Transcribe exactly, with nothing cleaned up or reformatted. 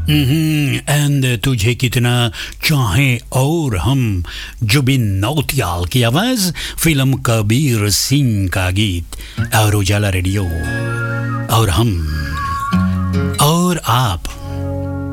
And तुझे कितना चाहे और हम, जुबिन नौटियाल की आवाज, फिल्म कबीर सिंह का गीत, और उजाला रेडियो, और हम और आप।